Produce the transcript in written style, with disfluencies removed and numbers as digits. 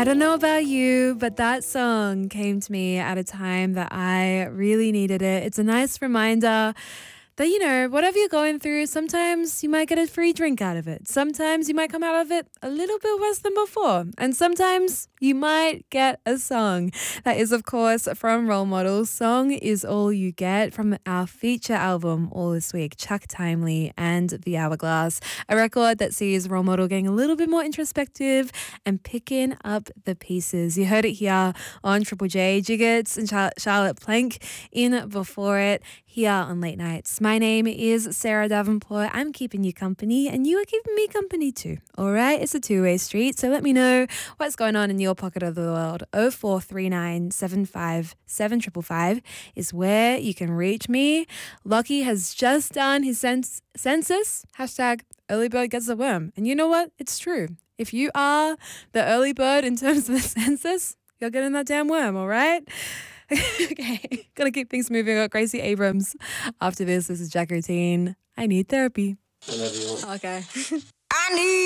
I don't know about you, but that song came to me at a time that I really needed it. It's a nice reminder that, whatever you're going through, sometimes you might get a free drink out of it. Sometimes you might come out of it a little bit worse than before. And sometimes you might get a song. That is, of course, from Role Model. Song is All You Get from our feature album all this week, Chuck Timely and The Hourglass, a record that sees Role Model getting a little bit more introspective and picking up the pieces. You heard it here on Triple J. Jiggets and Charlotte Plank in before it here on Late Nights. My name is Sarah Davenport. I'm keeping you company and you are keeping me company too. All right, it's a two-way street. So let me know what's going on in your pocket of the world. 0439 75 7555 is where you can reach me. Lockie has just done his census. Hashtag early bird gets the worm. And you know what? It's true. If you are the early bird in terms of the census, you're getting that damn worm, all right? Okay, gotta keep things moving. Got Gracie Abrams. After this is Jack Routine. I need therapy. Whenever you want. Okay. I need